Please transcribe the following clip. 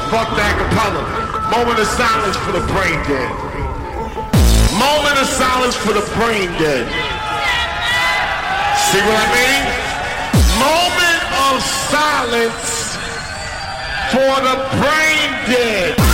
Fuck the acapella. Moment of silence for the brain dead. Moment of silence for the brain dead. See what I mean? Moment of silence for the brain dead.